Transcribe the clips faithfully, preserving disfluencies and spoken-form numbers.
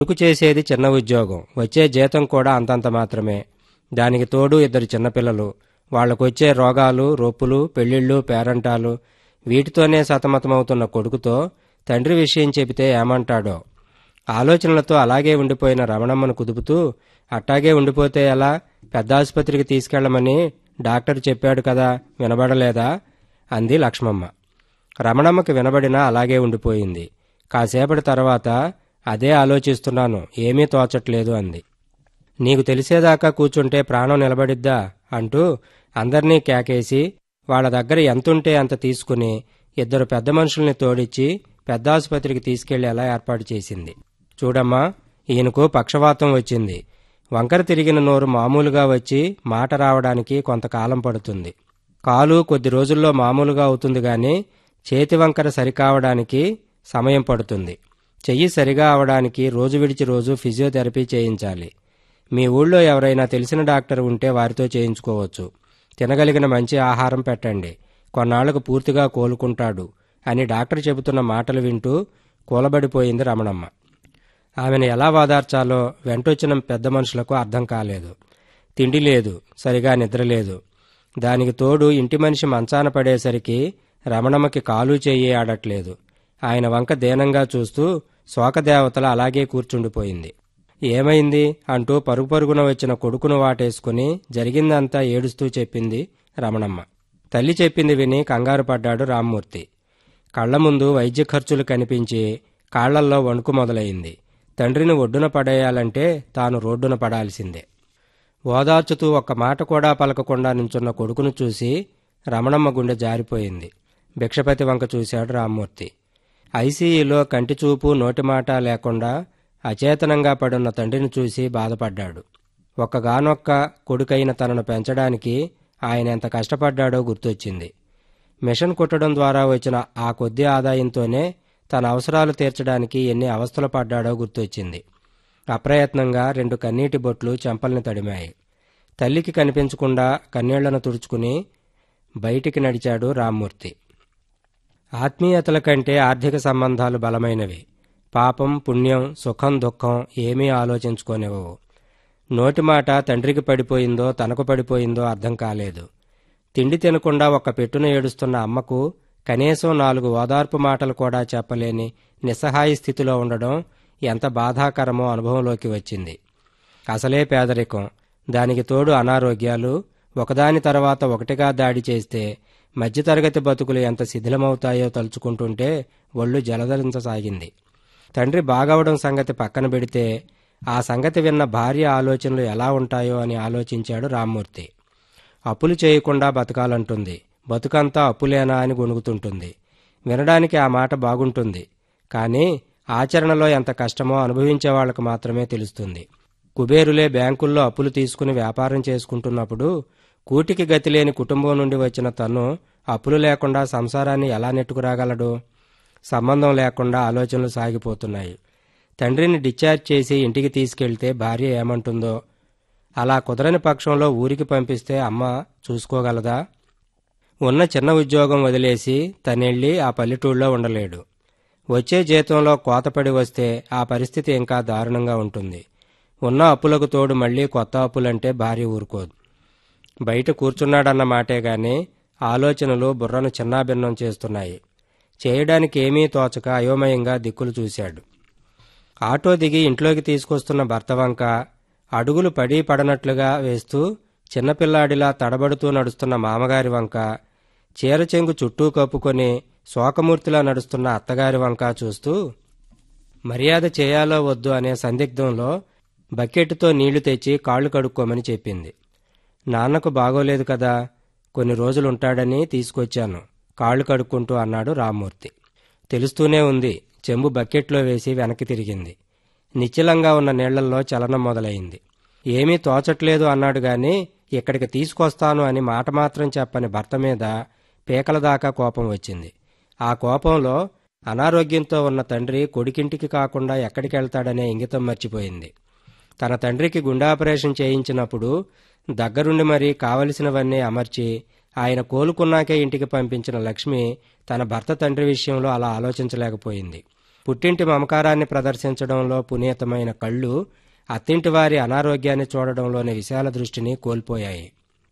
కొడుకు చేసేది చిన్న ఉద్యోగం, వచ్చే జీతం కూడా అంతంత మాత్రమే. దానికి తోడు ఇద్దరు చిన్నపిల్లలు. వాళ్లకొచ్చే రోగాలు, రొప్పులు, పెళ్లిళ్ళు, పేరంటాలు, వీటితోనే సతమతమవుతున్న కొడుకుతో తండ్రి విషయం చెబితే ఏమంటాడో ఆలోచనలతో అలాగే ఉండిపోయిన రమణమ్మను కుదుపుతూ, అట్టాగే ఉండిపోతే ఎలా, పెద్ద ఆసుపత్రికి తీసుకెళ్లమని డాక్టర్ చెప్పాడు కదా, వినబడలేదా అంది లక్ష్మమ్మ. రమణమ్మకి వినబడినా అలాగే ఉండిపోయింది. కాసేపటి తర్వాత అదే ఆలోచిస్తున్నాను, ఏమీ తోచట్లేదు అంది. నీకు తెలిసేదాకా కూర్చుంటే ప్రాణం నిలబడిద్దా అంటూ అందర్నీ కేకేసి వాళ్ల దగ్గర ఎంతుంటే అంత తీసుకుని ఇద్దరు పెద్ద మనుషుల్ని తోడిచ్చి పెద్దాసుపత్రికి తీసుకెళ్లేలా ఏర్పాటు చేసింది. చూడమ్మా, ఈయనకు పక్షవాతం వచ్చింది. వంకర తిరిగిన నోరు మామూలుగా వచ్చి మాట రావడానికి కొంతకాలం పడుతుంది. కాలు కొద్ది రోజుల్లో మామూలుగా అవుతుంది గాని చేతి వంకర సరికావడానికి సమయం పడుతుంది. చెయ్యి సరిగా అవడానికి రోజు విడిచి రోజు ఫిజియోథెరపీ చేయించాలి. మీ ఊళ్ళో ఎవరైనా తెలిసిన డాక్టర్ ఉంటే వారితో చేయించుకోవచ్చు. తినగలిగిన మంచి ఆహారం పెట్టండి, కొన్నాళ్లకు పూర్తిగా కోలుకుంటాడు అని డాక్టర్ చెబుతున్న మాటలు వింటూ కూలబడిపోయింది రమణమ్మ. ఆమెను ఎలా వాదార్చాలో వెంటొచ్చిన పెద్ద మనుషులకు అర్థం కాలేదు. తిండి లేదు, సరిగా నిద్రలేదు. దానికి తోడు ఇంటి మనిషి మంచాన పడేసరికి రమణమ్మకి కాలు చెయ్యి ఆడట్లేదు. ఆయన వంక దీనంగా చూస్తూ శోకదేవతల అలాగే కూర్చుండిపోయింది. ఏమైంది అంటూ పరుగు పరుగున వచ్చిన కొడుకును వాటేసుకుని జరిగిందంతా ఏడుస్తూ చెప్పింది రమణమ్మ. తల్లి చెప్పింది విని కంగారు పడ్డాడు రామ్మూర్తి. కళ్ల ముందు వైద్య ఖర్చులు కనిపించి కాళ్లల్లో వణుకు మొదలైంది. తండ్రిని ఒడ్డున పడేయాలంటే తాను రోడ్డున పడాల్సిందే. ఓదార్చుతూ ఒక్క మాట కూడా పలకకుండా నించున్న కొడుకును చూసి రమణమ్మ గుండె జారిపోయింది. భిక్షపతి వంక చూశాడు రామ్మూర్తి. ఐసీయూలో కంటిచూపు నోటిమాట లేకుండా అచేతనంగా పడున్న తండ్రిని చూసి బాధపడ్డాడు. ఒక్కగానొక్క కొడుకైన తనను పెంచడానికి ఆయన ఎంత కష్టపడ్డాడో గుర్తొచ్చింది. మిషన్ కుట్టడం ద్వారా వచ్చిన ఆ కొద్ది ఆదాయంతోనే తన అవసరాలు తీర్చడానికి ఎన్ని అవస్థలు పడ్డాడో గుర్తొచ్చింది. అప్రయత్నంగా రెండు కన్నీటి బొట్లు చెంపల్ని తడిమాయి. తల్లికి కనిపించకుండా కన్నీళ్లను తుడుచుకుని బయటికి నడిచాడు రామ్మూర్తి. ఆత్మీయతల కంటే ఆర్థిక సంబంధాలు బలమైనవి. పాపం, పుణ్యం, సుఖం, దుఃఖం ఏమీ ఆలోచించుకోనివ్వవు. నోటి మాట తండ్రికి పడిపోయిందో తనకు పడిపోయిందో అర్థం కాలేదు. తిండి తినకుండా ఒక్క పెట్టున ఏడుస్తున్న అమ్మకు కనీసం నాలుగు ఓదార్పు మాటలు కూడా చెప్పలేని నిస్సహాయ స్థితిలో ఉండడం ఎంత బాధాకరమో అనుభవంలోకి వచ్చింది. అసలే పేదరికం, దానికి తోడు అనారోగ్యాలు ఒకదాని తర్వాత ఒకటిగా దాడి చేస్తే మధ్యతరగతి బతుకులు ఎంత శిథిలమవుతాయో తలుచుకుంటుంటే ఒళ్ళు జలదలించసాగింది. తండ్రి బాగవడం సంగతి పక్కన పెడితే ఆ సంగతి విన్న భార్య ఆలోచనలు ఎలా ఉంటాయో అని ఆలోచించాడు రామ్మూర్తి. అప్పులు చేయకుండా బతకాలంటుంది, బతుకంతా అప్పులేనా అని గొణుగుతుంటుంది. వినడానికి ఆ మాట బాగుంటుంది, కానీ ఆచరణలో ఎంత కష్టమో అనుభవించే వాళ్లకు మాత్రమే తెలుస్తుంది. కుబేరులే బ్యాంకుల్లో అప్పులు తీసుకుని వ్యాపారం చేసుకుంటున్నప్పుడు కూటికి గతిలేని కుటుంబం నుండి వచ్చిన తను అప్పులు లేకుండా సంసారాన్ని ఎలా నెట్టుకురాగలడు? సంబంధం లేకుండా ఆలోచనలు సాగిపోతున్నాయి. తండ్రిని డిశ్చార్జ్ చేసి ఇంటికి తీసుకెళ్తే భార్య ఏమంటుందో, అలా కుదరని పక్షంలో ఊరికి పంపిస్తే అమ్మ చూసుకోగలదా? ఉన్న చిన్న ఉద్యోగం వదిలేసి తనెళ్ళి ఆ పల్లెటూళ్ళలో ఉండలేడు. వచ్చే జీతంలో కోతపడి వస్తే ఆ పరిస్థితి ఇంకా దారుణంగా ఉంటుంది. ఉన్న అప్పులకు తోడు మళ్లీ కొత్త అప్పులంటే భార్య ఊరుకోదు. బయట కూర్చున్నాడన్న మాటే గాని ఆలోచనలు బుర్రను చిన్నాభిన్నం చేస్తున్నాయి. చేయడానికి ఏమీ తోచక అయోమయంగా దిక్కులు చూశాడు. ఆటో దిగి ఇంట్లోకి తీసుకొస్తున్న భర్త వంక, అడుగులు పడి పడనట్లుగా వేస్తూ చిన్నపిల్లాడిలా తడబడుతూ నడుస్తున్న మామగారి వంక, చీరచెంగు చుట్టూ కప్పుకొని శోకమూర్తిలా నడుస్తున్న అత్తగారి వంక చూస్తూ మర్యాద చేయాలో వద్దు అనే సందిగ్ధంలో బకెట్తో నీళ్లు తెచ్చి కాళ్లు కడుక్కోమని చెప్పింది. నాన్నకు బాగోలేదు కదా, కొన్ని రోజులుంటాడని తీసుకొచ్చాను, కాళ్లు కడుక్కుంటూ అన్నాడు రామ్మూర్తి. తెలుస్తూనే ఉంది. చెంబు బకెట్లో వేసి వెనక్కి తిరిగింది. నిశ్చలంగా ఉన్న నీళ్లల్లో చలనం మొదలైంది. ఏమీ తోచట్లేదు అన్నాడు గాని ఇక్కడికి తీసుకొస్తాను అని మాట మాత్రం చెప్పని భర్త మీద పీకల దాకా కోపం వచ్చింది. ఆ కోపంలో అనారోగ్యంతో ఉన్న తండ్రి కొడుకింటికి కాకుండా ఎక్కడికెళ్తాడనే ఇంగితం మర్చిపోయింది. తన తండ్రికి గుండె ఆపరేషన్ చేయించినప్పుడు దగ్గరుండి మరీ కావలసినవన్నీ అమర్చి ఆయన కోలుకున్నాకే ఇంటికి పంపించిన లక్ష్మి తన భర్త తండ్రి విషయంలో అలా ఆలోచించలేకపోయింది. పుట్టింటి మమకారాన్ని ప్రదర్శించడంలో పునీతమైన కళ్ళు అత్తింటివారి అనారోగ్యాన్ని చూడడంలోని విశాల దృష్టిని కోల్పోయాయి.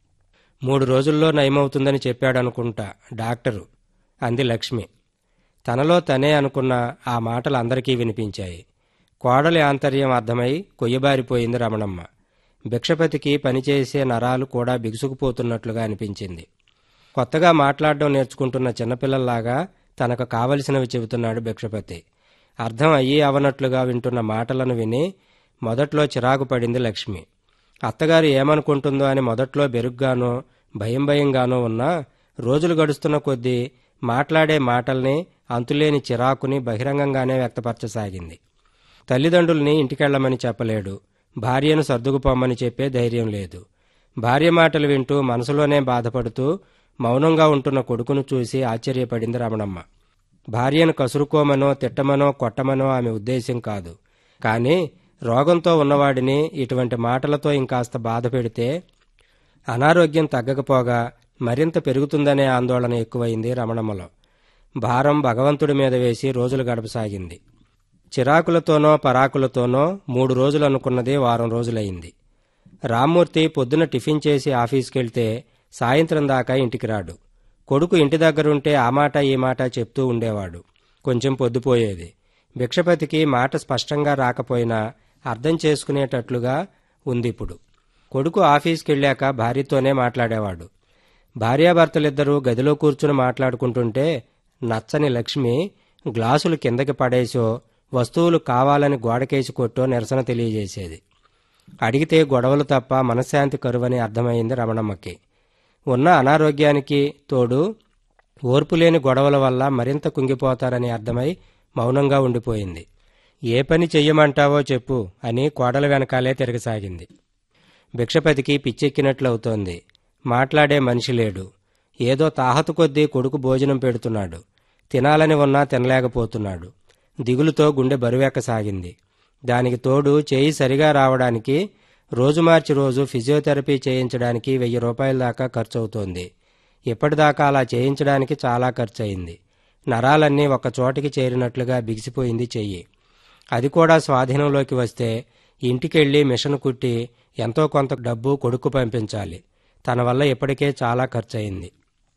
మూడు రోజుల్లో నయమవుతుందని చెప్పాడనుకుంటా డాక్టరు, అంది లక్ష్మి. తనలో తనే అనుకున్న ఆ మాటలు అందరికీ వినిపించాయి. కోడలి ఆంతర్యం అర్థమై కొయ్యబారిపోయింది రమణమ్మ. భిక్షపతికి పనిచేసే నరాలు కూడా బిగుసుకుపోతున్నట్లుగా అనిపించింది. కొత్తగా మాట్లాడడం నేర్చుకుంటున్న చిన్నపిల్లల్లాగా తనకు కావలసినవి చెబుతున్నాడు భిక్షపతి. అర్థం అయ్యి అవనట్లుగా వింటున్న మాటలను విని మొదట్లో చిరాకు పడింది లక్ష్మి. అత్తగారు ఏమనుకుంటుందో అని మొదట్లో బెరుగ్గానో భయం భయంగానో ఉన్నా రోజులు గడుస్తున్న కొద్దీ మాట్లాడే మాటల్ని అంతులేని చిరాకుని బహిరంగంగానే వ్యక్తపరచసాగింది. తల్లిదండ్రుల్ని ఇంటికెళ్లమని చెప్పలేడు, భార్యను సర్దుకుపోమ్మని చెప్పే ధైర్యం లేదు. భార్య మాటలు వింటూ మనసులోనే బాధపడుతూ మౌనంగా ఉంటున్న కొడుకును చూసి ఆశ్చర్యపడింది రమణమ్మ. భార్యను కసురుకోమనో తిట్టమనో కొట్టమనో ఆమె ఉద్దేశ్యం కాదు. కానీ రోగంతో ఉన్నవాడిని ఇటువంటి మాటలతో ఇంకాస్త బాధ పెడితే అనారోగ్యం తగ్గకపోగా మరింత పెరుగుతుందనే ఆందోళన ఎక్కువైంది రమణమ్మలో. భారం భగవంతుడి మీద వేసి రోజులు గడపసాగింది. చిరాకులతోనో పరాకులతోనో మూడు రోజులు అనుకున్నది వారం రోజులయింది. రామ్మూర్తి పొద్దున టిఫిన్ చేసి ఆఫీస్కెళ్తే సాయంత్రం దాకా ఇంటికి రాడు. కొడుకు ఇంటి దగ్గరుంటే ఆ మాట ఈ మాట చెప్తూ ఉండేవాడు. కొంచెం పొద్దుపోయేది. భిక్షపతికి మాట స్పష్టంగా రాకపోయినా అర్థం చేసుకునేటట్లుగా ఉందిప్పుడు. కొడుకు ఆఫీస్కెళ్ళాక భార్యతోనే మాట్లాడేవాడు. భార్యాభర్తలిద్దరూ గదిలో కూర్చుని మాట్లాడుకుంటుంటే నచ్చని లక్ష్మి గ్లాసులు కిందకి పడేసో వస్తువులు కావాలని గోడకేసి కొట్టో నిరసన తెలియజేసేది. అడిగితే గొడవలు తప్ప మనశ్శాంతి కరువని అర్థమైంది రమణమ్మకి. ఉన్న అనారోగ్యానికి తోడు ఓర్పులేని గొడవల వల్ల మరింత కుంగిపోతారని అర్థమై మౌనంగా ఉండిపోయింది. ఏ పని చెయ్యమంటావో చెప్పు అని కోడల వెనకాలే తిరగసాగింది. భిక్షపతికి పిచ్చెక్కినట్లవుతోంది. మాట్లాడే మనిషి లేడు. ఏదో తాహతు కొద్దీ కొడుకు భోజనం పెడుతున్నాడు. తినాలని ఉన్నా తినలేకపోతున్నాడు. దిగులుతో గుండె బరువెక్కసాగింది. దానికి తోడు చేయి సరిగా రావడానికి రోజు మార్చి రోజు ఫిజియోథెరపీ చేయించడానికి వెయ్యి రూపాయల దాకా ఖర్చవుతోంది. ఇప్పటిదాకా అలా చేయించడానికి చాలా ఖర్చయింది. నరాలన్నీ ఒక చోటికి చేరినట్లుగా బిగిసిపోయింది చెయ్యి. అది కూడా స్వాధీనంలోకి వస్తే ఇంటికెళ్ళి మిషన్ కుట్టి ఎంతో కొంత డబ్బు కొడుకు పంపించాలి. తన వల్ల ఇప్పటికే చాలా ఖర్చయింది.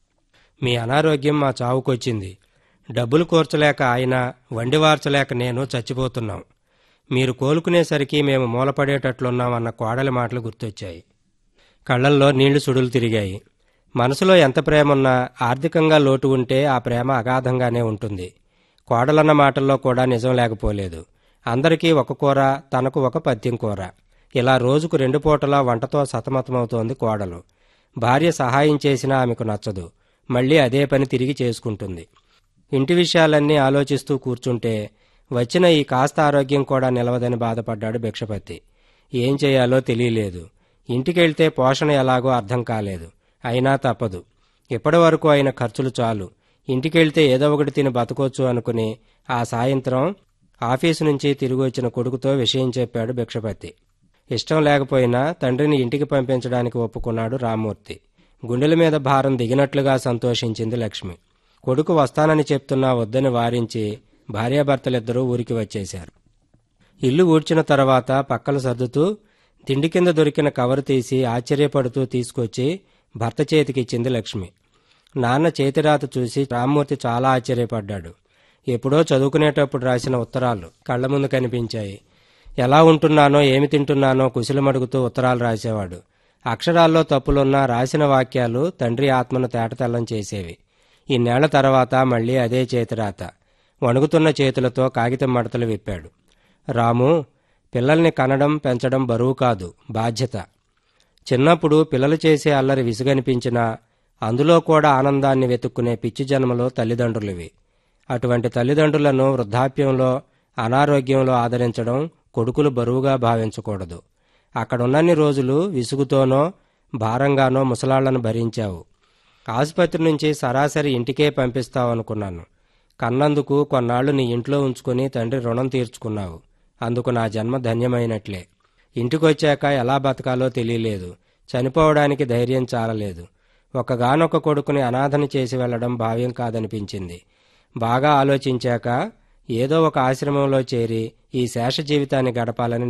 మీ అనారోగ్యం మా చావుకొచ్చింది. డబ్బులు కూర్చలేక ఆయన, వండివార్చలేక నేను చచ్చిపోతున్నాం. మీరు కోలుకునేసరికి మేము మూలపడేటట్లున్నామన్న కోడలి మాటలు గుర్తొచ్చాయి. కళ్లల్లో నీళ్లు సుడులు తిరిగాయి. మనసులో ఎంత ప్రేమున్నా ఆర్థికంగా లోటు ఉంటే ఆ ప్రేమ అగాధంగానే ఉంటుంది. కోడలన్న మాటల్లో కూడా నిజం లేకపోలేదు. అందరికీ ఒక కూర, తనకు ఒక పత్యం కూర. ఇలా రోజుకు రెండు పూటలా వంటతో సతమతమవుతోంది కోడలు. భార్య సహాయం చేసినా ఆమెకు నచ్చదు. మళ్లీ అదే పని తిరిగి చేసుకుంటుంది. ఇంటి విషయాలన్నీ ఆలోచిస్తూ కూర్చుంటే వచ్చిన ఈ కాస్త ఆరోగ్యం కూడా నిలవదని బాధపడ్డాడు భిక్షపతి. ఏం చేయాలో తెలియలేదు. ఇంటికెళ్తే పోషణ ఎలాగో అర్థం కాలేదు. అయినా తప్పదు. ఇప్పటి వరకు అయిన ఖర్చులు చాలు. ఇంటికెళ్తే ఏదో ఒకటి తిని బతకొచ్చు అనుకుని ఆ సాయంత్రం ఆఫీసు నుంచి తిరిగి వచ్చిన కొడుకుతో విషయం చెప్పాడు భిక్షపతి. ఇష్టం లేకపోయినా తండ్రిని ఇంటికి పంపించడానికి ఒప్పుకున్నాడు రామ్మూర్తి. గుండెల మీద భారం దిగినట్లుగా సంతోషించింది లక్ష్మి. కొడుకు వస్తానని చెప్తున్నా వద్దని వారించి భార్యాభర్తలిద్దరూ ఊరికి వచ్చేశారు. ఇల్లు ఊడ్చిన తర్వాత పక్కలు సర్దుతూ తిండి కింద దొరికిన కవరు తీసి ఆశ్చర్యపడుతూ తీసుకొచ్చి భర్త చేతికిచ్చింది లక్ష్మి. నాన్న చేతిరాత చూసి రామ్మూర్తి చాలా ఆశ్చర్యపడ్డాడు. ఎప్పుడో చదువుకునేటప్పుడు రాసిన ఉత్తరాలు కళ్ల ముందు కనిపించాయి. ఎలా ఉంటున్నానో ఏమి తింటున్నానో కుశలమడుగుతూ ఉత్తరాలు రాసేవాడు. అక్షరాల్లో తప్పులున్నా రాసిన వాక్యాలు తండ్రి ఆత్మను తేటతెల్లం చేసేవి. ఇన్నేళ్ల తర్వాత మళ్లీ అదే చేతిరాత. వణుకుతున్న చేతులతో కాగితం మడతలు విప్పాడు. రాము, పిల్లల్ని కనడం పెంచడం బరువు కాదు, బాధ్యత. చిన్నప్పుడు పిల్లలు చేసే అల్లరి విసుగనిపించినా అందులో కూడా ఆనందాన్ని వెతుక్కునే పిచ్చి జన్మలో తల్లిదండ్రులివి. అటువంటి తల్లిదండ్రులను వృద్ధాప్యంలో అనారోగ్యంలో ఆదరించడం కొడుకులు బరువుగా భావించకూడదు. అక్కడున్నన్ని రోజులు విసుగుతోనో భారంగానో ముసలాళ్లను భరించావు. ఆసుపత్రి నుంచి సరాసరి ఇంటికే పంపిస్తావనుకున్నాను. కన్నందుకు కొన్నాళ్లు నీ ఇంట్లో ఉంచుకుని తండ్రి రుణం తీర్చుకున్నావు. అందుకు నా జన్మ ధన్యమైనట్లే. ఇంటికొచ్చాక ఎలా బతకాలో తెలియలేదు. చనిపోవడానికి ధైర్యం చాలలేదు. ఒక్కగానొక్క కొడుకుని అనాథని చేసి వెళ్లడం భావ్యం కాదనిపించింది. బాగా ఆలోచించాక ఏదో ఒక ఆశ్రమంలో చేరి ఈ శేష జీవితాన్ని గడపాలని